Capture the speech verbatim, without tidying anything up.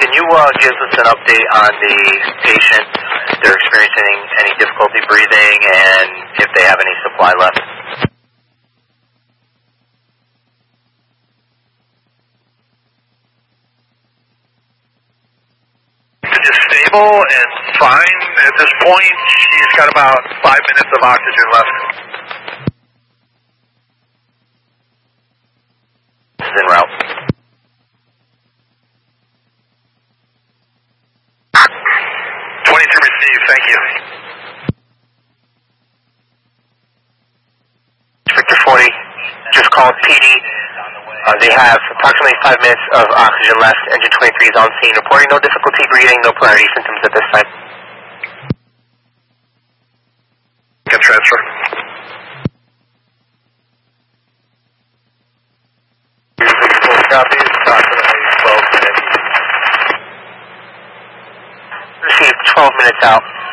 can you uh, give us an update on the patient? If they're experiencing any difficulty breathing and if they have any supply left? Is stable and fine at this point. She's got about five minutes of oxygen left. This is en route. twenty-two received, thank you. Victor forty, just called P D. Uh, they have approximately five minutes of oxygen left. Engine twenty-three is on scene, reporting no difficulty breathing, no priority symptoms at this time. Can transfer. Copy, approximately twelve minutes. Received twelve minutes out.